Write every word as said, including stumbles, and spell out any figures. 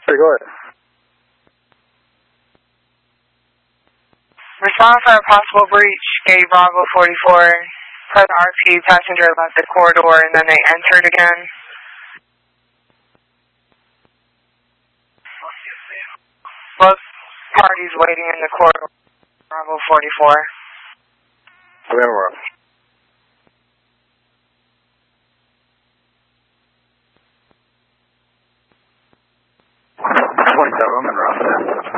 Hey, go ahead. Response on a possible breach, gate Bravo forty-four. Press R T, passenger left the corridor, and then they entered again. Both parties waiting in the corridor, Bravo forty-four. Remember. twenty-seven, I'm in route.